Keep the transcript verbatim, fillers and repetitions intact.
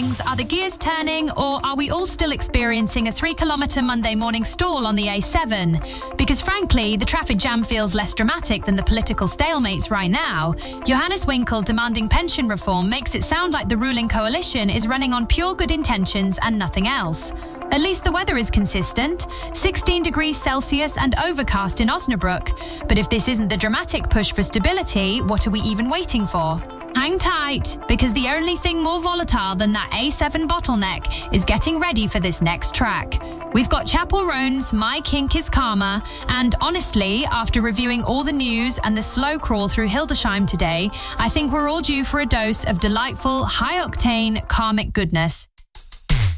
things, are the gears turning, or are we all still experiencing a three-kilometre Monday morning stall on the A seven? Because frankly, the traffic jam feels less dramatic than the political stalemates right now. Johannes Winkel demanding pension reform makes it sound like the ruling coalition is running on pure good intentions and nothing else. At least the weather is consistent, sixteen degrees Celsius and overcast in Osnabrück. But if this isn't the dramatic push for stability, what are we even waiting for? Hang tight, because the only thing more volatile than that A seven bottleneck is getting ready for this next track. We've got Chapel Roan's My Kink is Karma, and honestly, after reviewing all the news and the slow crawl through Hildesheim today, I think we're all due for a dose of delightful, high-octane, karmic goodness.